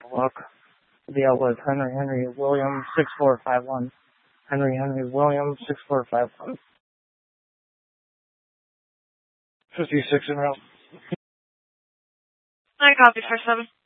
Look, the outlet Henry Williams 6451. Henry Williams 6451. 56 in route. I copy 47.